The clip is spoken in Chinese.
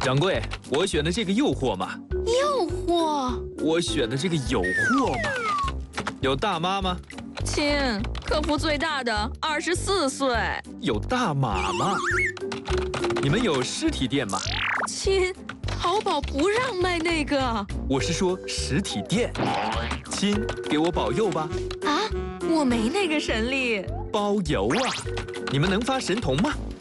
掌柜，我选的这个诱惑嘛。 诱惑？ 我选的这个有货嘛。有大妈吗？ 亲，客服最大的24岁。 有大码吗？你们有实体店吗？ 亲，淘宝不让卖那个。 我是说实体店。亲，给我保佑吧。 啊，我没那个神力。 包邮啊！你们能发神童吗？